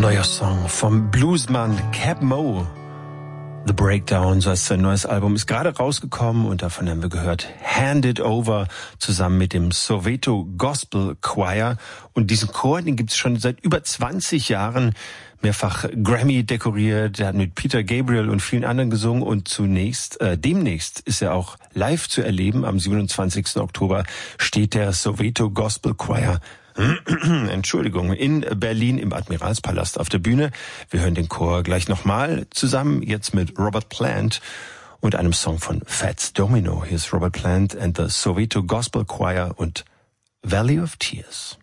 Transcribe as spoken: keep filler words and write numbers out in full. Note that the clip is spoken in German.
Neuer Song vom Bluesmann Cap Mo. The Breakdown, so heißt sein neues Album, ist gerade rausgekommen und davon haben wir gehört Hand It Over zusammen mit dem Soweto Gospel Choir. Und diesen Chor, den gibt's schon seit über zwanzig Jahren, mehrfach Grammy dekoriert. Er hat mit Peter Gabriel und vielen anderen gesungen und zunächst, äh, demnächst ist er auch live zu erleben. Am siebenundzwanzigsten Oktober steht der Soweto Gospel Choir Entschuldigung, in Berlin im Admiralspalast auf der Bühne. Wir hören den Chor gleich nochmal zusammen, jetzt mit Robert Plant und einem Song von Fats Domino. Hier ist Robert Plant and the Soweto Gospel Choir und Valley of Tears.